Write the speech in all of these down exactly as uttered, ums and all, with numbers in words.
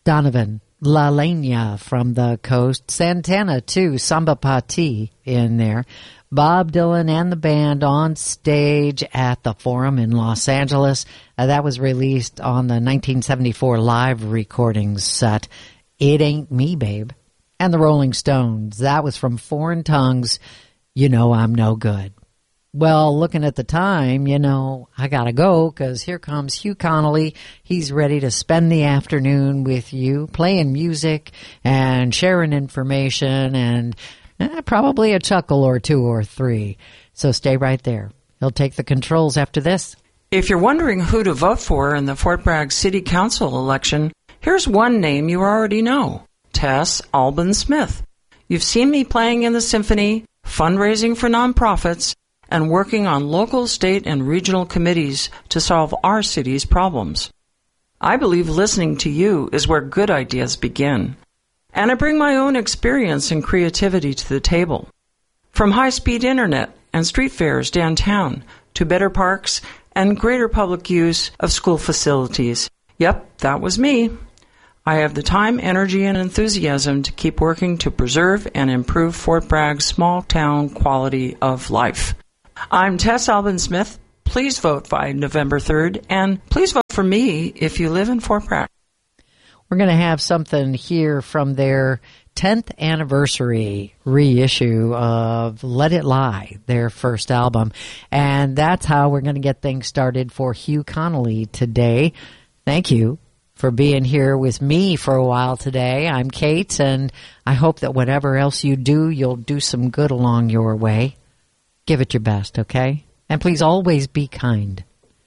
Donovan, La Leña from the coast, Santana too, Samba Pati in there, Bob Dylan and the band on stage at the Forum in Los Angeles. Uh, that was released on the nineteen seventy-four live recordings set, It Ain't Me, Babe. And the Rolling Stones, that was from Foreign Tongues, You Know I'm No Good. Well, looking at the time, you know, I gotta go, because here comes Hugh Connolly. He's ready to spend the afternoon with you, playing music and sharing information and eh, probably a chuckle or two or three. So stay right there. He'll take the controls after this. If you're wondering who to vote for in the Fort Bragg City Council election, here's one name you already know, Tess Albin Smith. You've seen me playing in the symphony, fundraising for nonprofits, and working on local, state, and regional committees to solve our city's problems. I believe listening to you is where good ideas begin. And I bring my own experience and creativity to the table. From high-speed internet and street fairs downtown to better parks and greater public use of school facilities. Yep, that was me. I have the time, energy, and enthusiasm to keep working to preserve and improve Fort Bragg's small-town quality of life. I'm Tess Albin Smith. Please vote by November third, and please vote for me if you live in Fort Bragg. We're going to have something here from their tenth anniversary reissue of Let It Lie, their first album. And that's how we're going to get things started for Hugh Connolly today. Thank you for being here with me for a while today. I'm Kate, and I hope that whatever else you do, you'll do some good along your way. Give it your best, okay? And please always be kind.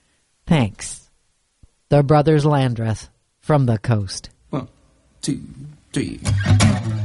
Thanks. The Brothers Landreth from the coast. One, two, three.